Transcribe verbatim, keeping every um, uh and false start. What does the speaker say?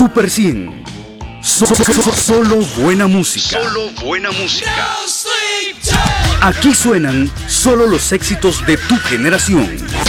Super cien. So- so- so- solo buena música. Solo buena música. Aquí suenan solo los éxitos de tu generación.